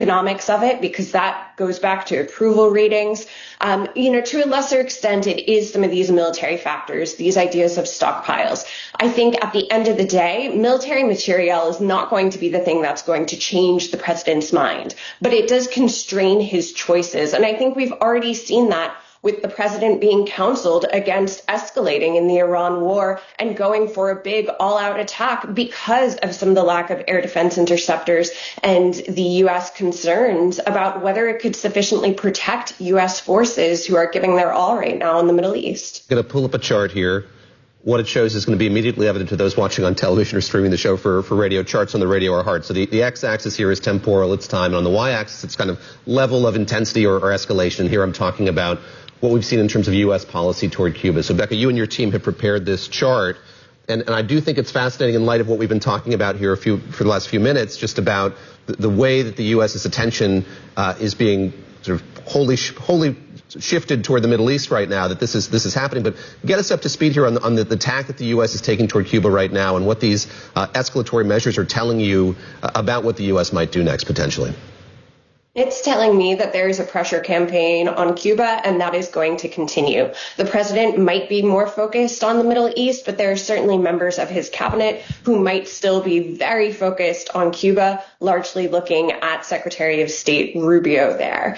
economics of it, because that goes back to approval ratings. To a lesser extent, it is some of these military factors, these ideas of stockpiles. I think at the end of the day, military materiel is not going to be the thing that's going to change the president's mind, but it does constrain his choices. And I think we've already seen that with the president being counseled against escalating in the Iran war and going for a big all-out attack because of some of the lack of air defense interceptors and the U.S. concerns about whether it could sufficiently protect U.S. forces who are giving their all right now in the Middle East. I'm going to pull up a chart here. What it shows is going to be immediately evident to those watching on television or streaming the show for radio. Charts on the radio are hard. So the x-axis here is temporal, it's time. And on the y-axis, it's kind of level of intensity or escalation. Here I'm talking about what we've seen in terms of U.S. policy toward Cuba. So, Becca, you and your team have prepared this chart, and I do think it's fascinating in light of what we've been talking about here for the last few minutes, just about the way that the U.S.'s attention is being sort of wholly shifted toward the Middle East right now, that this is happening. But get us up to speed here on the tack that the U.S. is taking toward Cuba right now and what these escalatory measures are telling you about what the U.S. might do next, potentially. It's telling me that there is a pressure campaign on Cuba, and that is going to continue. The president might be more focused on the Middle East, but there are certainly members of his cabinet who might still be very focused on Cuba, largely looking at Secretary of State Rubio there.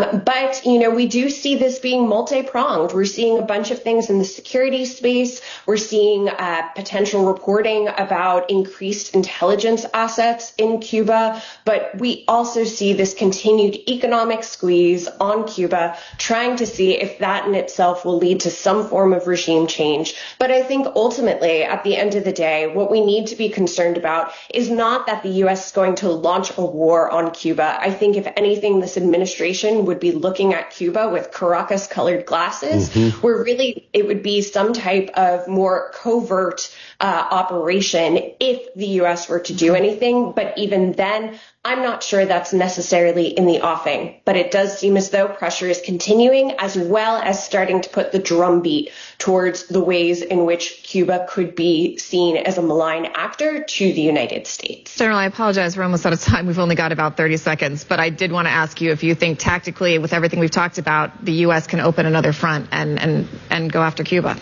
But we do see this being multi-pronged. We're seeing a bunch of things in the security space. We're seeing potential reporting about increased intelligence assets in Cuba, but we also see this continued economic squeeze on Cuba, trying to see if that in itself will lead to some form of regime change. But I think ultimately, at the end of the day, what we need to be concerned about is not that the U.S. is going to launch a war on Cuba. I think, if anything, this administration would be looking at Cuba with Caracas-colored glasses, where really it would be some type of more covert operation if the U.S. were to do anything. But even then, I'm not sure that's necessarily in the offing, but it does seem as though pressure is continuing, as well as starting to put the drumbeat towards the ways in which Cuba could be seen as a malign actor to the United States. General, I apologize. We're almost out of time. We've only got about 30 seconds, but I did want to ask you if you think tactically, with everything we've talked about, the U.S. can open another front and go after Cuba.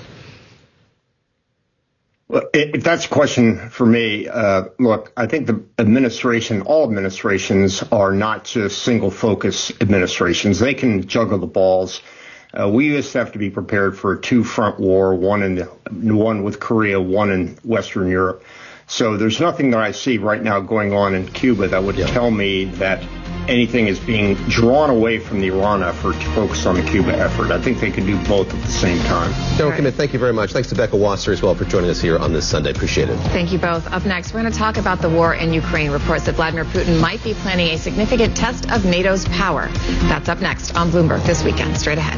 Well, if that's a question for me, look, I think all administrations are not just single focus administrations. They can juggle the balls. We just have to be prepared for a two-front war, one with Korea, one in Western Europe. So there's nothing that I see right now going on in Cuba that would tell me that anything is being drawn away from the Iran effort to focus on the Cuba effort. I think they can do both at the same time. General Commit, thank you very much. Thanks to Becca Wasser as well for joining us here on this Sunday. Appreciate it. Thank you both. Up next, we're going to talk about the war in Ukraine. Reports that Vladimir Putin might be planning a significant test of NATO's power. That's up next on Bloomberg This Weekend. Straight ahead.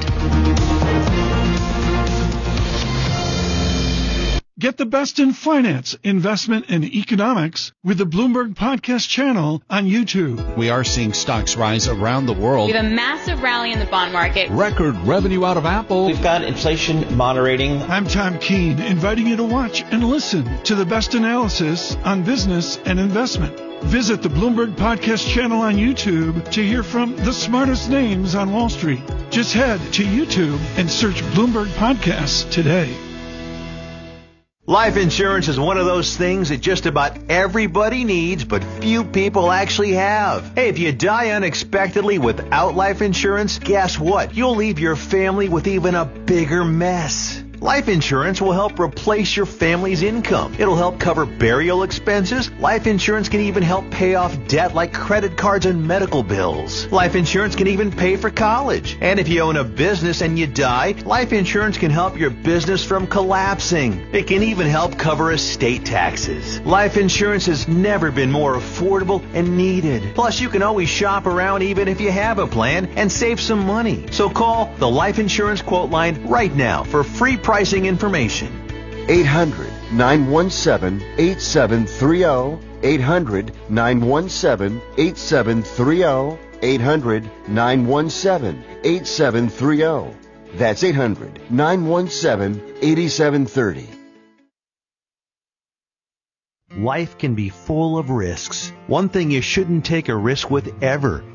Get the best in finance, investment, and economics with the Bloomberg Podcast channel on YouTube. We are seeing stocks rise around the world. We have a massive rally in the bond market. Record revenue out of Apple. We've got inflation moderating. I'm Tom Keene, inviting you to watch and listen to the best analysis on business and investment. Visit the Bloomberg Podcast channel on YouTube to hear from the smartest names on Wall Street. Just head to YouTube and search Bloomberg Podcasts today. Life insurance is one of those things that just about everybody needs, but few people actually have. Hey, if you die unexpectedly without life insurance, guess what? You'll leave your family with even a bigger mess. Life insurance will help replace your family's income. It'll help cover burial expenses. Life insurance can even help pay off debt like credit cards and medical bills. Life insurance can even pay for college. And if you own a business and you die, life insurance can help your business from collapsing. It can even help cover estate taxes. Life insurance has never been more affordable and needed. Plus, you can always shop around even if you have a plan and save some money. So call the Life Insurance Quote Line right now for free pricing information. 800-917-8730. 800-917-8730. 800-917-8730. That's 800-917-8730. Life can be full of risks. One thing you shouldn't take a risk with ever